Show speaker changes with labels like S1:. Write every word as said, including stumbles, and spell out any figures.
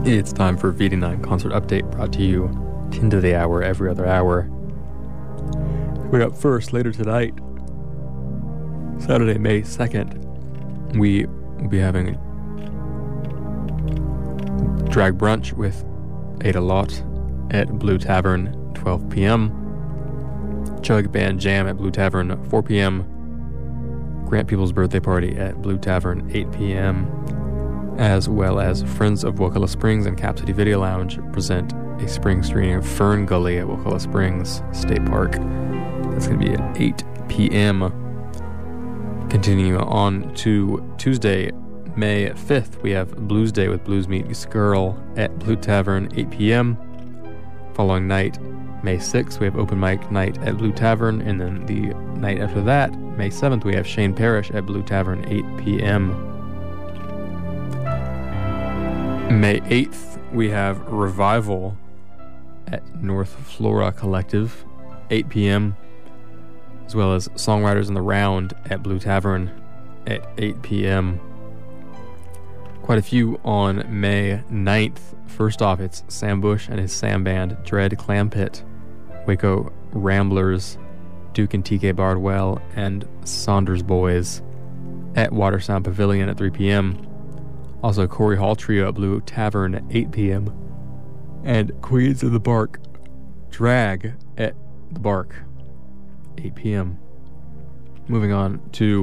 S1: It's time for V D nine Concert Update, brought to you ten to the hour every other hour. Coming up first, later tonight, Saturday, May second, we will be having drag brunch with Ada Lot at Blue Tavern, twelve p.m. Chug Band Jam at Blue Tavern, four p.m. Grant People's birthday party at Blue Tavern, eight p.m. As well as Friends of Wakulla Springs and Cap City Video Lounge present a spring screening of Fern Gully at Wakulla Springs State Park. That's going to be at eight p.m. Continuing on to Tuesday, May fifth, we have Blues Day with Blues Meets Girl at Blue Tavern, eight p.m. Following night, May sixth, we have Open Mic Night at Blue Tavern, and then the night after that, May seventh, we have Shane Parrish at Blue Tavern, eight p.m. May eighth, we have Revival at North Flora Collective, eight p.m., as well as Songwriters in the Round at Blue Tavern at eight p.m. Quite a few on May ninth. First off, it's Sam Bush and his Sam Band, Dread Clam Pit, Waco Ramblers, Duke and T K Bardwell, and Saunders Boys at Watersound Pavilion at three p.m. Also, Corey Hall Trio at Blue Tavern at eight p.m. And Queens of the Bark Drag at the Bark, eight p.m. Moving on to